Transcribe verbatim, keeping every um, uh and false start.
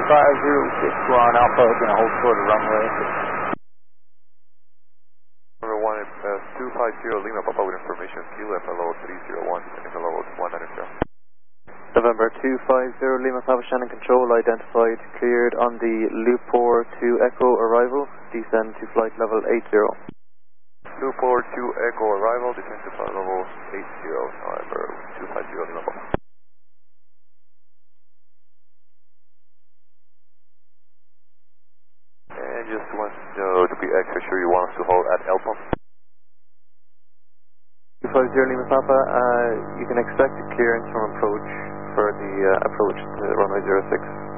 five zero six one Alpha, gonna hold short of runway. Number one, uh, two five zero Lima Papa with information, Q F L O three zero one, and F L O one nine zero. November two five zero Lima Papa Shannon Control identified, cleared on the loop four to Echo arrival, descend to flight level eight zero. two four two Echo arrival, descend to flight level eight zero, November two five zero Lima Papa. And just want to know, to be extra sure, you want us to hold at L pump? two five zero Lima Papa, uh, you can expect a clearance from approach for the uh, approach to runway zero six.